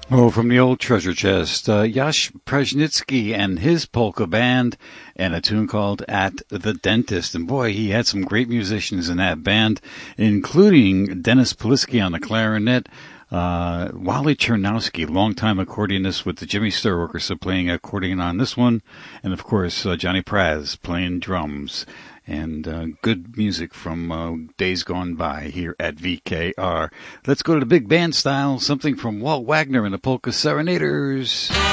Oh, from the old treasure chest, Yash Prajnitsky and his polka band, and a tune called At the Dentist. And boy, he had some great musicians in that band, including Dennis Polisky on the clarinet, Wally Chernowski, longtime accordionist with the Jimmy Sturr Orchestra, playing accordion on this one, and of course Johnny Praz playing drums. And good music from days gone by here at VKR. Let's go to the big band style, something from Walt Wagner and the Polka Serenaders.